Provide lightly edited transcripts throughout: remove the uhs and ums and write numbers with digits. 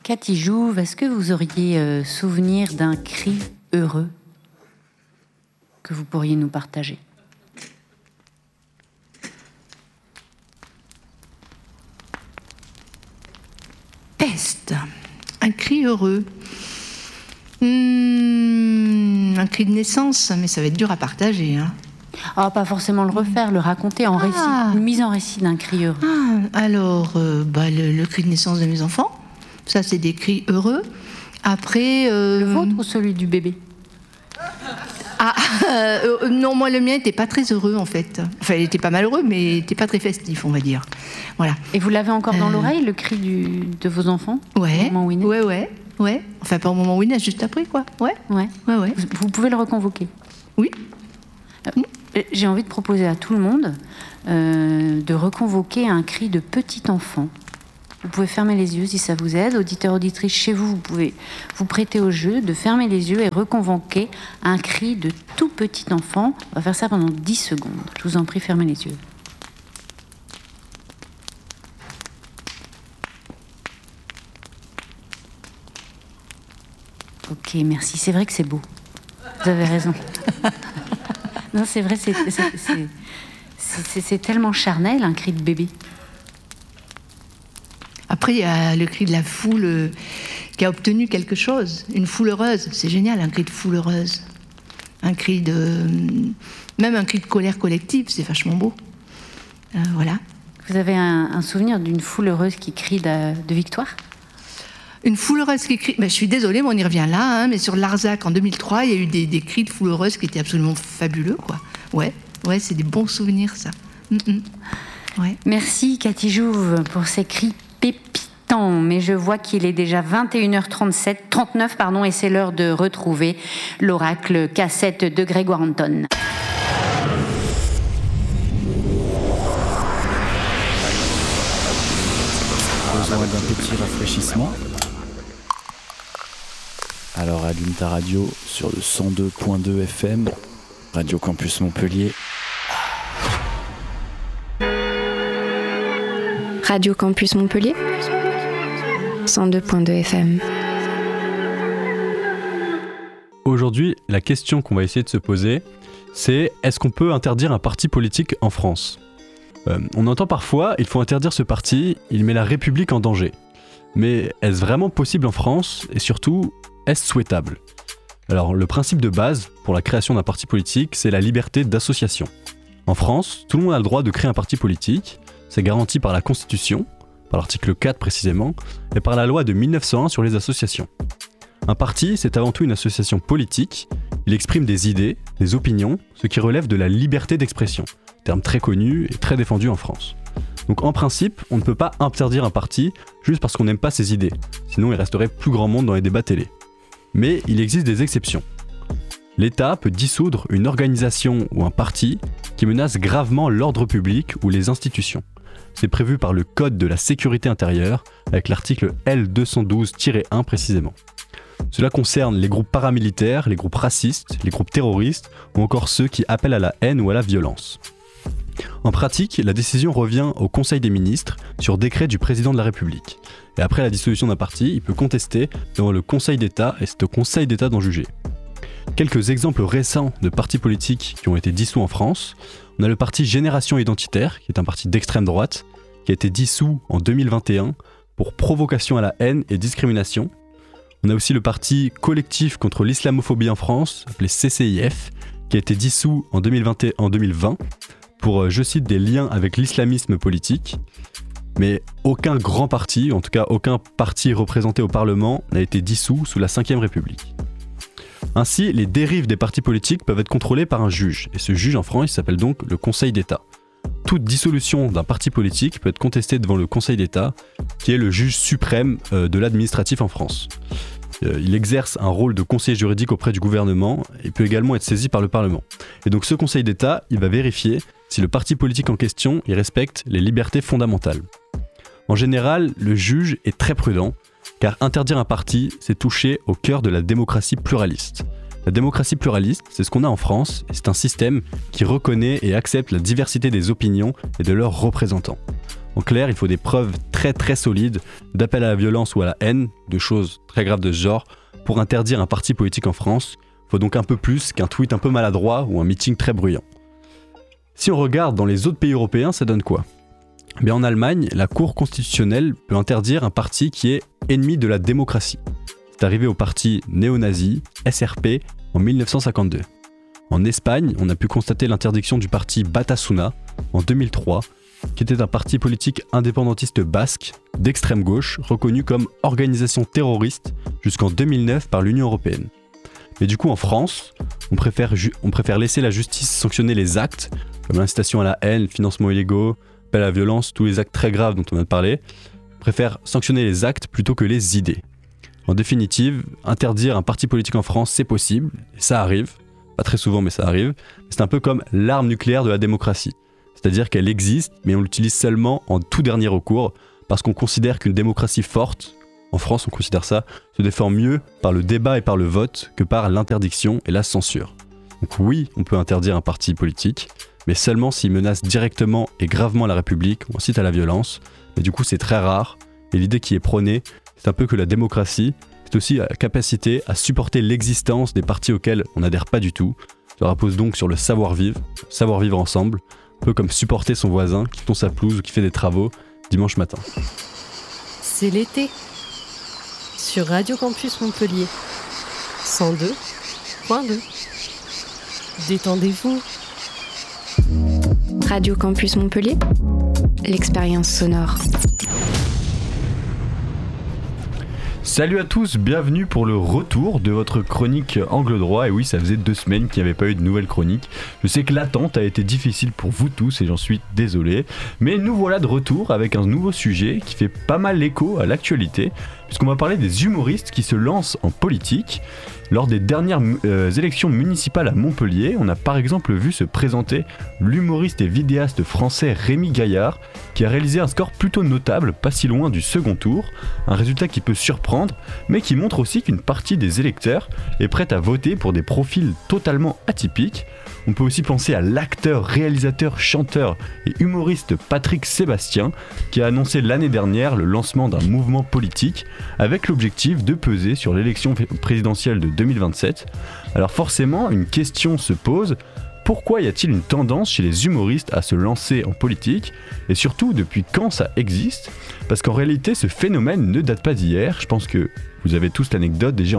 Cathy Jouve, est-ce que vous auriez souvenir d'un cri heureux que vous pourriez nous partager ? Peste. Un cri heureux. Un cri de naissance, mais ça va être dur à partager. Ah, pas forcément le refaire, le raconter en récit, une mise en récit d'un cri heureux. Alors, le cri de naissance de mes enfants, ça c'est des cris heureux. Après... Le vôtre ou celui du bébé ? Non, moi le mien n'était pas très heureux en fait. Enfin, il était pas malheureux, mais il n'était pas très festif, on va dire. Voilà. Et vous l'avez encore dans l'oreille, le cri de vos enfants ? Ouais. Au moment où il naît ? Ouais. Enfin, pas au moment où il naît, juste après, quoi. Ouais. Vous pouvez le reconvoquer ? Oui. J'ai envie de proposer à tout le monde de reconvoquer un cri de petit enfant. Vous pouvez fermer les yeux si ça vous aide. Auditeurs, auditrices, chez vous, vous pouvez vous prêter au jeu de fermer les yeux et reconvoquer un cri de tout petit enfant. On va faire ça pendant 10 secondes. Je vous en prie, fermez les yeux. Ok, merci. C'est vrai que c'est beau. Vous avez raison. Non, c'est vrai, c'est tellement charnel, un cri de bébé. Après, il y a le cri de la foule qui a obtenu quelque chose. Une foule heureuse. C'est génial, un cri de foule heureuse. Même un cri de colère collective, c'est vachement beau. Voilà. Vous avez un souvenir d'une foule heureuse qui crie de victoire ? Une foule heureuse qui crie... je suis désolée, mais on y revient là, mais sur Larzac, en 2003, il y a eu des cris de foule heureuse qui étaient absolument fabuleux, quoi. Ouais, c'est des bons souvenirs, ça. Ouais. Merci, Cathy Jouve, pour ces cris pépitants. Mais je vois qu'il est déjà 21h39, et c'est l'heure de retrouver l'oracle cassette de Grégoire Anton. Besoin d'un petit rafraîchissement ? Alors allume ta radio sur le 102.2 FM, Radio Campus Montpellier. Radio Campus Montpellier, 102.2 FM. Aujourd'hui, la question qu'on va essayer de se poser, c'est est-ce qu'on peut interdire un parti politique en France ? On entend parfois, il faut interdire ce parti, il met la République en danger. Mais est-ce vraiment possible en France ? Et surtout, est-ce souhaitable ? Alors, le principe de base pour la création d'un parti politique, c'est la liberté d'association. En France, tout le monde a le droit de créer un parti politique. C'est garanti par la Constitution, par l'article 4 précisément, et par la loi de 1901 sur les associations. Un parti, c'est avant tout une association politique. Il exprime des idées, des opinions, ce qui relève de la liberté d'expression, terme très connu et très défendu en France. Donc en principe, on ne peut pas interdire un parti juste parce qu'on n'aime pas ses idées, sinon il resterait plus grand monde dans les débats télé. Mais il existe des exceptions. L'État peut dissoudre une organisation ou un parti qui menace gravement l'ordre public ou les institutions. C'est prévu par le Code de la sécurité intérieure, avec l'article L212-1 précisément. Cela concerne les groupes paramilitaires, les groupes racistes, les groupes terroristes, ou encore ceux qui appellent à la haine ou à la violence. En pratique, la décision revient au Conseil des ministres sur décret du président de la République. Et après la dissolution d'un parti, il peut contester devant le Conseil d'État et c'est au Conseil d'État d'en juger. Quelques exemples récents de partis politiques qui ont été dissous en France. On a le parti Génération Identitaire, qui est un parti d'extrême droite, qui a été dissous en 2021 pour provocation à la haine et discrimination. On a aussi le parti Collectif contre l'islamophobie en France, appelé CCIF, qui a été dissous en 2020 pour, je cite, des liens avec l'islamisme politique. Mais aucun grand parti, en tout cas aucun parti représenté au Parlement, n'a été dissous sous la Ve République. Ainsi, les dérives des partis politiques peuvent être contrôlées par un juge, et ce juge en France, il s'appelle donc le Conseil d'État. Toute dissolution d'un parti politique peut être contestée devant le Conseil d'État, qui est le juge suprême de l'administratif en France. Il exerce un rôle de conseiller juridique auprès du gouvernement et peut également être saisi par le Parlement. Et donc ce Conseil d'État, il va vérifier si le parti politique en question il respecte les libertés fondamentales. En général, le juge est très prudent, car interdire un parti, c'est toucher au cœur de la démocratie pluraliste. La démocratie pluraliste, c'est ce qu'on a en France, et c'est un système qui reconnaît et accepte la diversité des opinions et de leurs représentants. En clair, il faut des preuves très très solides d'appel à la violence ou à la haine, de choses très graves de ce genre, pour interdire un parti politique en France. Il faut donc un peu plus qu'un tweet un peu maladroit ou un meeting très bruyant. Si on regarde dans les autres pays européens, ça donne quoi ? Bien, en Allemagne, la Cour constitutionnelle peut interdire un parti qui est ennemi de la démocratie. C'est arrivé au parti néo-nazi SRP en 1952. En Espagne, on a pu constater l'interdiction du parti Batasuna en 2003, qui était un parti politique indépendantiste basque d'extrême gauche reconnu comme organisation terroriste jusqu'en 2009 par l'Union européenne. Mais du coup, en France, on préfère laisser la justice sanctionner les actes, comme l'incitation à la haine, financement illégaux, appel à la violence, tous les actes très graves dont on a parlé. On préfère sanctionner les actes plutôt que les idées. En définitive, interdire un parti politique en France, c'est possible, et ça arrive. Pas très souvent, mais ça arrive. C'est un peu comme l'arme nucléaire de la démocratie. C'est-à-dire qu'elle existe, mais on l'utilise seulement en tout dernier recours, parce qu'on considère qu'une démocratie forte, en France on considère ça, se défend mieux par le débat et par le vote que par l'interdiction et la censure. Donc oui, on peut interdire un parti politique, mais seulement s'il menace directement et gravement la République ou incite à la violence. Mais du coup c'est très rare, et l'idée qui est prônée, c'est un peu que la démocratie, c'est aussi la capacité à supporter l'existence des partis auxquels on n'adhère pas du tout. Ça repose donc sur le savoir-vivre ensemble, un peu comme supporter son voisin qui tond sa pelouse ou qui fait des travaux dimanche matin. C'est l'été sur Radio Campus Montpellier 102.2. Détendez-vous. Radio Campus Montpellier, l'expérience sonore. Salut à tous, bienvenue pour le retour de votre chronique Angle Droit. Et oui, ça faisait 2 semaines qu'il n'y avait pas eu de nouvelle chronique. Je sais que l'attente a été difficile pour vous tous et j'en suis désolé. Mais nous voilà de retour avec un nouveau sujet qui fait pas mal écho à l'actualité, puisqu'on va parler des humoristes qui se lancent en politique. Lors des dernières élections municipales à Montpellier, on a par exemple vu se présenter l'humoriste et vidéaste français Rémi Gaillard, qui a réalisé un score plutôt notable, pas si loin du second tour, un résultat qui peut surprendre, mais qui montre aussi qu'une partie des électeurs est prête à voter pour des profils totalement atypiques. On peut aussi penser à l'acteur, réalisateur, chanteur et humoriste Patrick Sébastien, qui a annoncé l'année dernière le lancement d'un mouvement politique avec l'objectif de peser sur l'élection présidentielle de 2027. Alors forcément, une question se pose. Pourquoi y a-t-il une tendance chez les humoristes à se lancer en politique ? Et surtout, depuis quand ça existe ? Parce qu'en réalité, ce phénomène ne date pas d'hier. Je pense que vous avez tous l'anecdote. Déjà en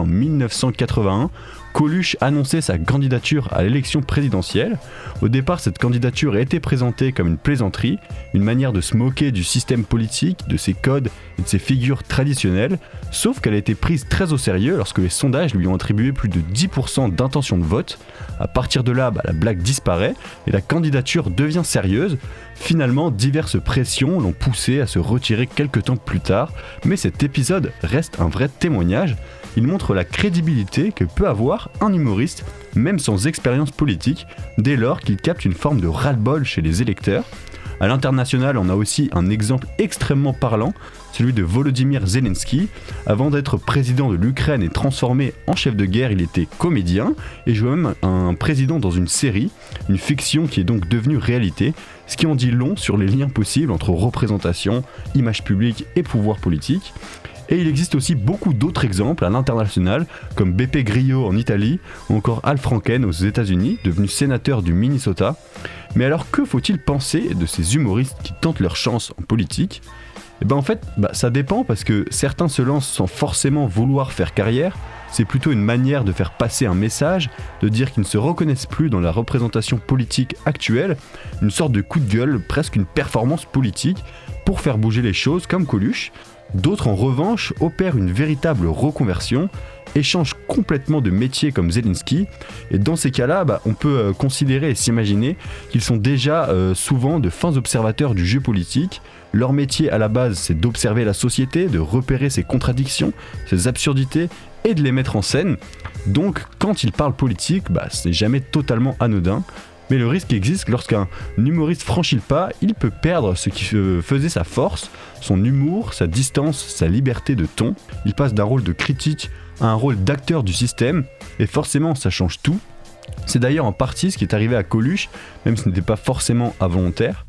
1981, Coluche annonçait sa candidature à l'élection présidentielle. Au départ, cette candidature a été présentée comme une plaisanterie, une manière de se moquer du système politique, de ses codes et de ses figures traditionnelles, sauf qu'elle a été prise très au sérieux lorsque les sondages lui ont attribué plus de 10% d'intention de vote. À partir de là, la blague disparaît et la candidature devient sérieuse. Finalement, diverses pressions l'ont poussé à se retirer quelques temps plus tard, mais cet épisode reste un vrai témoignage. Il montre la crédibilité que peut avoir un humoriste, même sans expérience politique, dès lors qu'il capte une forme de ras-le-bol chez les électeurs. À l'international, on a aussi un exemple extrêmement parlant, celui de Volodymyr Zelensky. Avant d'être président de l'Ukraine et transformé en chef de guerre, il était comédien et jouait même un président dans une série, une fiction qui est donc devenue réalité, ce qui en dit long sur les liens possibles entre représentation, image publique et pouvoir politique. Et il existe aussi beaucoup d'autres exemples à l'international, comme Beppe Grillo en Italie, ou encore Al Franken aux États-Unis, devenu sénateur du Minnesota. Mais alors que faut-il penser de ces humoristes qui tentent leur chance en politique ? Et en fait, ça dépend parce que certains se lancent sans forcément vouloir faire carrière. C'est plutôt une manière de faire passer un message, de dire qu'ils ne se reconnaissent plus dans la représentation politique actuelle, une sorte de coup de gueule, presque une performance politique, pour faire bouger les choses comme Coluche. D'autres en revanche opèrent une véritable reconversion et changent complètement de métier comme Zelensky. Et dans ces cas-là, on peut considérer et s'imaginer qu'ils sont déjà souvent de fins observateurs du jeu politique. Leur métier à la base, c'est d'observer la société, de repérer ses contradictions, ses absurdités et de les mettre en scène. Donc quand ils parlent politique, c'est jamais totalement anodin. Mais le risque existe lorsqu'un humoriste franchit le pas, il peut perdre ce qui faisait sa force, son humour, sa distance, sa liberté de ton. Il passe d'un rôle de critique à un rôle d'acteur du système, et forcément ça change tout. C'est d'ailleurs en partie ce qui est arrivé à Coluche, même si ce n'était pas forcément involontaire.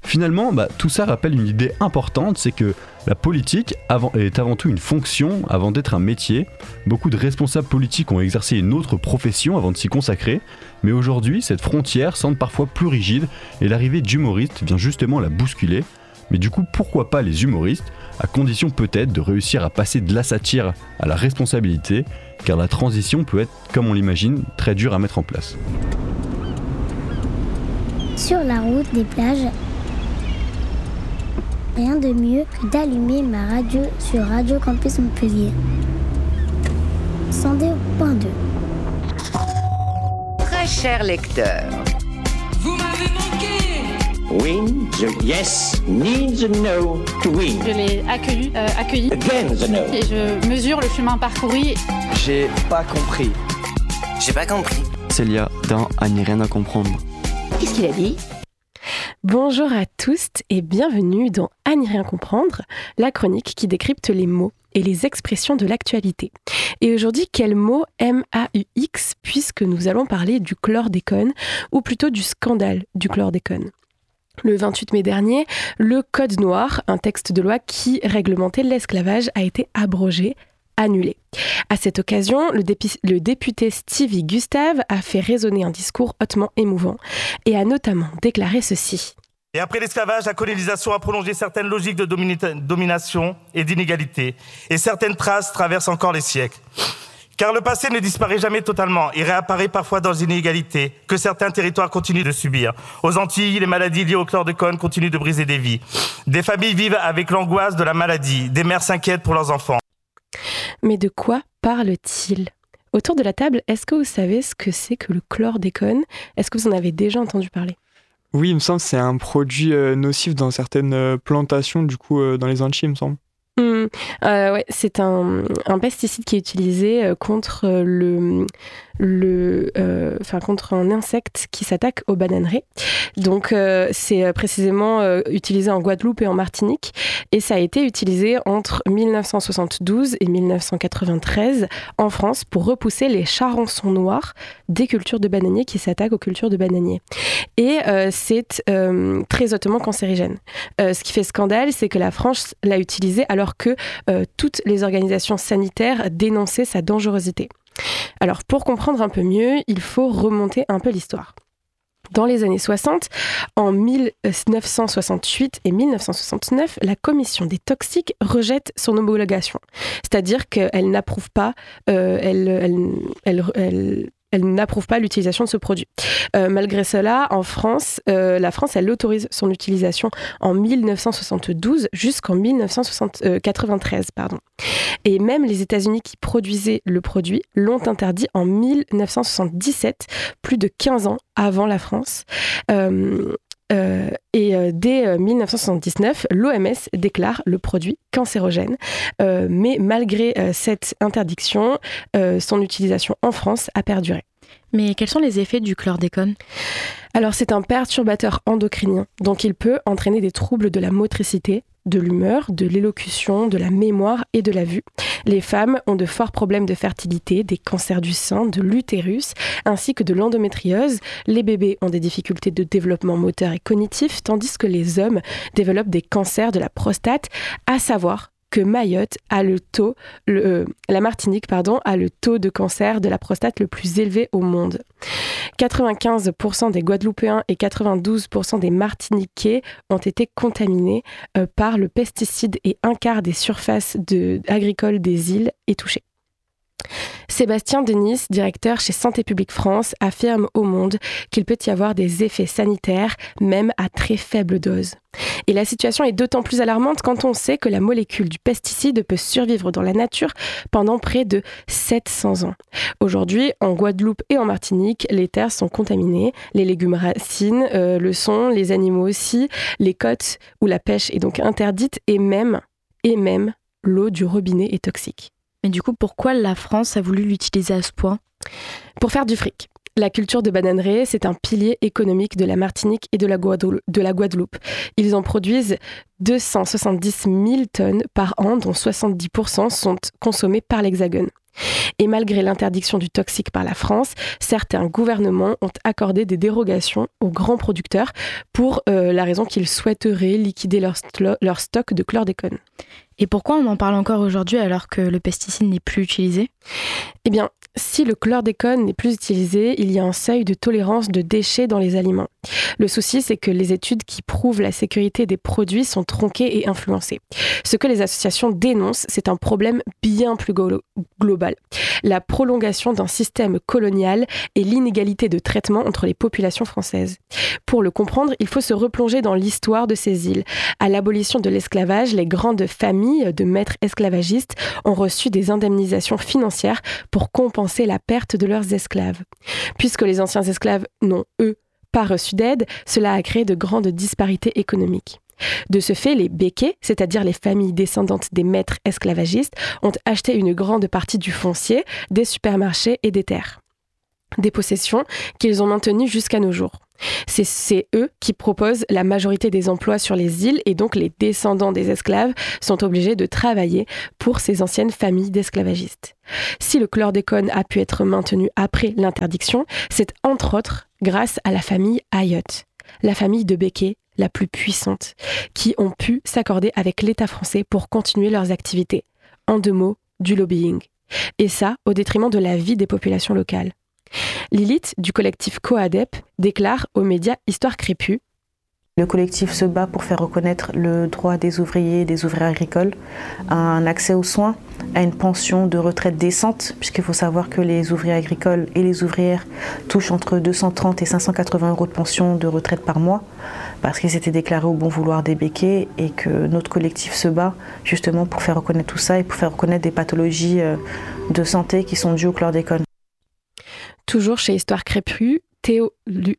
Finalement, tout ça rappelle une idée importante, c'est que la politique est avant tout une fonction avant d'être un métier. Beaucoup de responsables politiques ont exercé une autre profession avant de s'y consacrer, mais aujourd'hui, cette frontière semble parfois plus rigide et l'arrivée d'humoristes vient justement la bousculer. Mais du coup, pourquoi pas les humoristes, à condition peut-être de réussir à passer de la satire à la responsabilité, car la transition peut être, comme on l'imagine, très dure à mettre en place. Sur la route des plages, rien de mieux que d'allumer ma radio sur Radio Campus Montpellier. 102.2. Très cher lecteur. Vous m'avez manqué. Win the yes, need the no to win. Je l'ai accueilli. Again the no. Et je mesure le chemin parcouru. J'ai pas compris. Célia dans À n'y rien à comprendre. Qu'est-ce qu'il a dit ? Bonjour à tous et bienvenue dans À n'y rien comprendre, la chronique qui décrypte les mots et les expressions de l'actualité. Et aujourd'hui, quel mot MAUX, puisque nous allons parler du chlordécone, ou plutôt du scandale du chlordécone. Le 28 mai dernier, le Code noir, un texte de loi qui réglementait l'esclavage, a été abrogé, annulé. À cette occasion, le député Stevie Gustave a fait résonner un discours hautement émouvant et a notamment déclaré ceci. Et après l'esclavage, la colonisation a prolongé certaines logiques de domination et d'inégalité. Et certaines traces traversent encore les siècles. Car le passé ne disparaît jamais totalement et réapparaît parfois dans les inégalités que certains territoires continuent de subir. Aux Antilles, les maladies liées au chlordécone continuent de briser des vies. Des familles vivent avec l'angoisse de la maladie. Des mères s'inquiètent pour leurs enfants. Mais de quoi parle-t-il ? Autour de la table, est-ce que vous savez ce que c'est que le chlordécone ? Est-ce que vous en avez déjà entendu parler ? Oui, il me semble que c'est un produit nocif dans certaines plantations, du coup, dans les Antilles, il me semble. Ouais, c'est un pesticide qui est utilisé contre contre un insecte qui s'attaque aux bananeraies. Donc c'est précisément utilisé en Guadeloupe et en Martinique et ça a été utilisé entre 1972 et 1993 en France pour repousser les charançons noirs des cultures de bananiers qui s'attaquent aux cultures de bananiers. Et c'est très hautement cancérigène. Ce qui fait scandale, c'est que la France l'a utilisé alors que toutes les organisations sanitaires dénonçaient sa dangerosité. Alors, pour comprendre un peu mieux, il faut remonter un peu l'histoire. Dans les années 60, en 1968 et 1969, la commission des toxiques rejette son homologation. C'est-à-dire qu'elle n'approuve pas, elle n'approuve pas l'utilisation de ce produit. Malgré cela, en France, la France, elle autorise son utilisation en 1972 jusqu'en 1993. Et même les États-Unis qui produisaient le produit l'ont interdit en 1977, plus de 15 ans avant la France. Dès 1979, l'OMS déclare le produit cancérogène. Mais malgré cette interdiction, son utilisation en France a perduré. Mais quels sont les effets du chlordécone ? Alors, c'est un perturbateur endocrinien, donc il peut entraîner des troubles de la motricité, de l'humeur, de l'élocution, de la mémoire et de la vue. Les femmes ont de forts problèmes de fertilité, des cancers du sein, de l'utérus, ainsi que de l'endométriose. Les bébés ont des difficultés de développement moteur et cognitif, tandis que les hommes développent des cancers de la prostate, à savoir que Mayotte a la Martinique a le taux de cancer de la prostate le plus élevé au monde. 95% des Guadeloupéens et 92% des Martiniquais ont été contaminés par le pesticide et un quart des surfaces agricoles des îles est touché. Sébastien Denis, directeur chez Santé publique France, affirme au Monde qu'il peut y avoir des effets sanitaires, même à très faible dose. Et la situation est d'autant plus alarmante quand on sait que la molécule du pesticide peut survivre dans la nature pendant près de 700 ans. Aujourd'hui, en Guadeloupe et en Martinique, les terres sont contaminées, les légumes racines le sont, les animaux aussi, les côtes où la pêche est donc interdite et même l'eau du robinet est toxique. Mais du coup, pourquoi la France a voulu l'utiliser à ce point ? Pour faire du fric. La culture de bananeraies, c'est un pilier économique de la Martinique et de la Guadeloupe. Ils en produisent 270 000 tonnes par an, dont 70% sont consommés par l'Hexagone. Et malgré l'interdiction du toxique par la France, certains gouvernements ont accordé des dérogations aux grands producteurs pour la raison qu'ils souhaiteraient liquider leur stock de chlordécone. Et pourquoi on en parle encore aujourd'hui alors que le pesticide n'est plus utilisé ? Eh bien, si le chlordécone n'est plus utilisé, il y a un seuil de tolérance de déchets dans les aliments. Le souci, c'est que les études qui prouvent la sécurité des produits sont tronquées et influencées. Ce que les associations dénoncent, c'est un problème bien plus global. La prolongation d'un système colonial et l'inégalité de traitement entre les populations françaises. Pour le comprendre, il faut se replonger dans l'histoire de ces îles. À l'abolition de l'esclavage, les grandes familles de maîtres esclavagistes ont reçu des indemnisations financières pour compenser la perte de leurs esclaves. Puisque les anciens esclaves n'ont, eux, pas reçu d'aide, cela a créé de grandes disparités économiques. De ce fait, les béquets, c'est-à-dire les familles descendantes des maîtres esclavagistes, ont acheté une grande partie du foncier, des supermarchés et des terres. Des possessions qu'ils ont maintenues jusqu'à nos jours. C'est eux qui proposent la majorité des emplois sur les îles et donc les descendants des esclaves sont obligés de travailler pour ces anciennes familles d'esclavagistes. Si le chlordécone a pu être maintenu après l'interdiction, c'est entre autres grâce à la famille Ayotte, la famille de béquets la plus puissante, qui ont pu s'accorder avec l'État français pour continuer leurs activités. En 2 mots, du lobbying. Et ça, au détriment de la vie des populations locales. Lilith, du collectif Coadep, déclare aux médias Histoire Crépue. Le collectif se bat pour faire reconnaître le droit des ouvriers et des ouvrières agricoles à un accès aux soins, à une pension de retraite décente, puisqu'il faut savoir que les ouvriers agricoles et les ouvrières touchent entre 230 et 580 € de pension de retraite par mois, parce qu'ils étaient déclarés au bon vouloir des béquets et que notre collectif se bat justement pour faire reconnaître tout ça et pour faire reconnaître des pathologies de santé qui sont dues au chlordécone. Toujours chez Histoire Crépue, Théo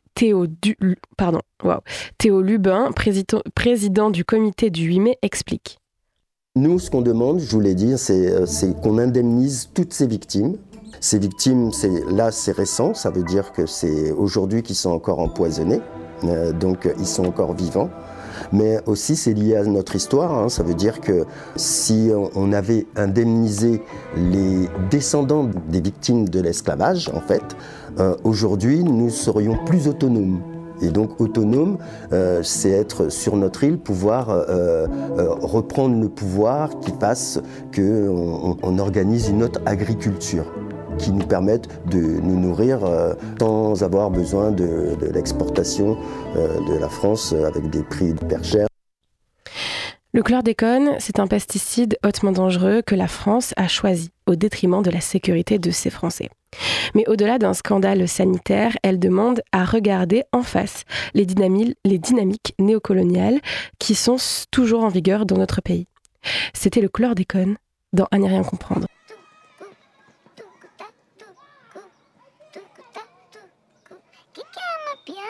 Lubin, président du comité du 8 mai, explique. Nous, ce qu'on demande, je vous l'ai dit, c'est qu'on indemnise toutes ces victimes. Ces victimes, c'est récent, ça veut dire que c'est aujourd'hui qu'ils sont encore empoisonnés, donc ils sont encore vivants. Mais aussi c'est lié à notre histoire, ça veut dire que si on avait indemnisé les descendants des victimes de l'esclavage, en fait, aujourd'hui nous serions plus autonomes. Et donc autonome, c'est être sur notre île, pouvoir reprendre le pouvoir qui fasse qu'on organise une autre agriculture qui nous permette de nous nourrir sans avoir besoin de l'exportation de la France avec des prix hyper chers. Le chlordécone, c'est un pesticide hautement dangereux que la France a choisi au détriment de la sécurité de ses Français. Mais au-delà d'un scandale sanitaire, elle demande à regarder en face les dynamiques néocoloniales qui sont toujours en vigueur dans notre pays. C'était le chlordécone dans À n'y rien comprendre.